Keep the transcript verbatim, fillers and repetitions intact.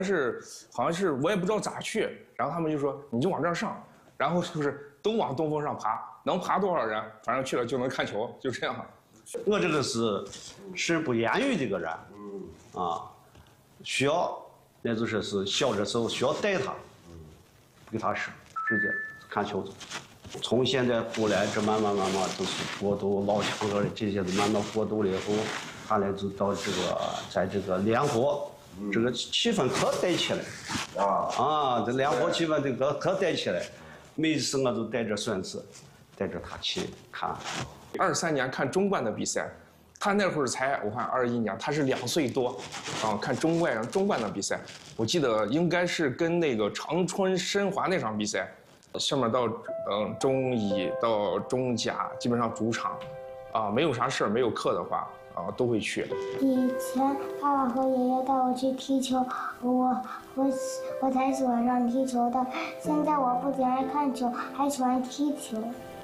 是好像是我也不知道咋去，然后他们就说你就往这儿上，然后就是都往东风上爬，能爬多少人，反正去了就能看球，就这样。 我这个是是不言语的一个人，啊，需要那就说是小的时候需要带他，不给他说，直接看球走。从现在过来，这慢慢慢慢都是过渡，老强哥的这些都慢慢过渡了以后，他呢就到这个在这个联合，这个气氛可带起来，啊啊，这联合气氛这个可带起来，每次我都带着孙子，带着他去看。 二三年看中冠的比赛，他那会儿才我看二一年，他是两岁多，啊，看中冠中冠的比赛，我记得应该是跟那个长春申花那场比赛。上面到嗯中乙到中甲，基本上主场，啊没有啥事儿没有课的话啊都会去。 以前爸爸和爷爷带我去踢球，我我我才喜欢上踢球的。现在我不仅爱看球，还喜欢踢球。